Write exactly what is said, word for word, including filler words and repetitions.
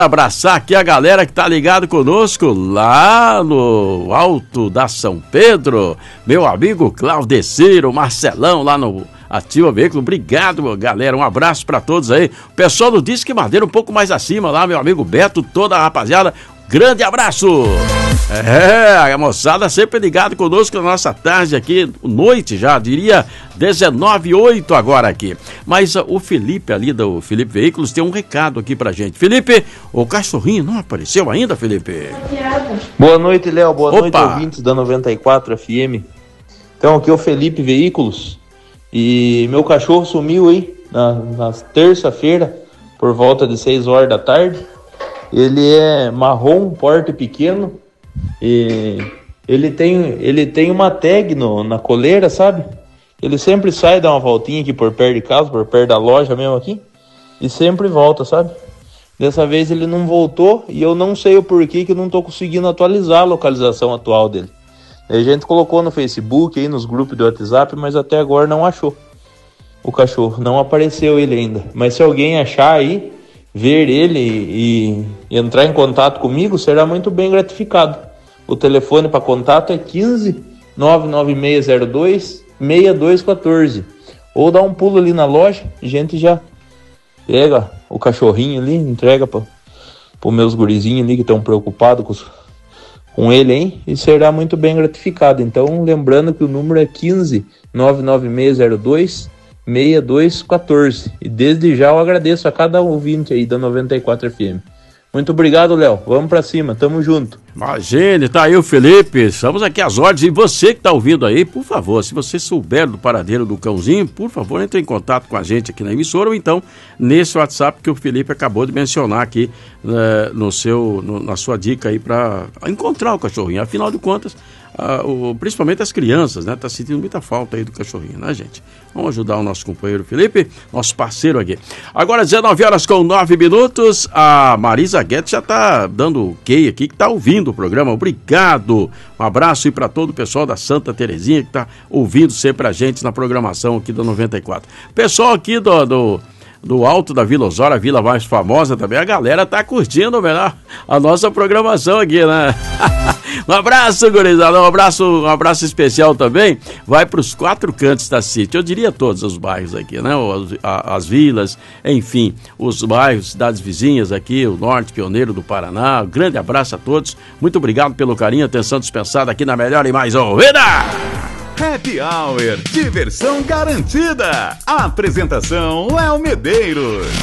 Abraçar aqui a galera que tá ligado conosco lá no Alto da São Pedro. Meu amigo Claudeciro, Marcelão lá no Ativa Veículo. Obrigado, galera. Um abraço pra todos aí. O pessoal do Disque Madeira um pouco mais acima lá, meu amigo Beto, toda a rapaziada. Grande abraço! É, a moçada sempre ligado conosco na nossa tarde aqui, noite já, diria dezenove e oito agora aqui. Mas uh, o Felipe ali do Felipe Veículos tem um recado aqui pra gente. Felipe, o cachorrinho não apareceu ainda, Felipe? Boa noite, Léo. Boa Opa. noite, ouvintes da noventa e quatro F M. Então, aqui é o Felipe Veículos. E meu cachorro sumiu aí na, na terça-feira, por volta de seis horas da tarde. Ele é marrom, porte pequeno, e ele tem, ele tem uma tag no, na coleira, sabe? Ele sempre sai, dá uma voltinha aqui por perto de casa, por perto da loja mesmo aqui, e sempre volta, sabe? Dessa vez ele não voltou, e eu não sei o porquê que eu não tô conseguindo atualizar a localização atual dele. A gente colocou no Facebook, aí nos grupos do WhatsApp, mas até agora não achou o cachorro, não apareceu ele ainda. Mas se alguém achar aí, ver ele e, e entrar em contato comigo, será muito bem gratificado. O telefone para contato é quinze, nove nove seis zero dois, seis dois um quatro. Ou dá um pulo ali na loja, a gente já pega o cachorrinho ali, entrega para os meus gurizinhos ali que estão preocupados com, com ele, hein? E será muito bem gratificado. Então, lembrando que o número é quinze, nove nove seis zero dois, seis dois um quatro. E desde já eu agradeço a cada ouvinte aí da noventa e quatro F M. Muito obrigado, Léo. Vamos pra cima, tamo junto. Imagine, tá aí o Felipe. Estamos aqui às ordens. E você que tá ouvindo aí, por favor, se você souber do paradeiro do cãozinho, por favor, entre em contato com a gente aqui na emissora ou então nesse WhatsApp que o Felipe acabou de mencionar aqui né, no seu, no, na sua dica aí pra encontrar o cachorrinho. Afinal de contas, Uh, o, principalmente as crianças, né? Tá sentindo muita falta aí do cachorrinho, né, gente? Vamos ajudar o nosso companheiro Felipe, nosso parceiro aqui. Agora, dezenove horas com nove minutos, a Marisa Guedes já tá dando ok aqui, que tá ouvindo o programa. Obrigado! Um abraço aí para todo o pessoal da Santa Terezinha que tá ouvindo sempre a gente na programação aqui da noventa e quatro. Pessoal aqui do... do do Alto da Vila Osório, a vila mais famosa também, a galera tá curtindo melhor a nossa programação aqui, né? Um abraço, gurizada, um abraço, um abraço especial também, vai para os quatro cantos da City, eu diria todos os bairros aqui, né? As, as vilas, enfim, os bairros, cidades vizinhas aqui, o Norte Pioneiro do Paraná, um grande abraço a todos, muito obrigado pelo carinho, atenção dispensada aqui na melhor e mais ouvida! Happy Hour, diversão garantida. A apresentação Léo Medeiros.